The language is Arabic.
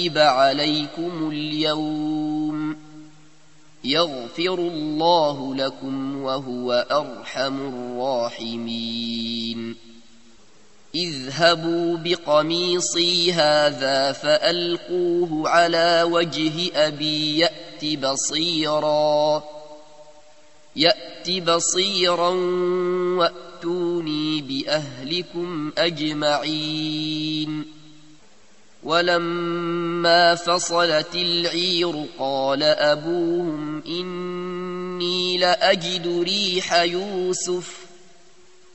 عليكم اليوم يغفر الله لكم وهو أرحم الراحمين. اذهبوا بقميصي هذا فألقوه على وجه أبي يأت بصيرا وأتوني بأهلكم أجمعين. ولما فصلت العير قال أبوهم إني لأجد ريح يوسف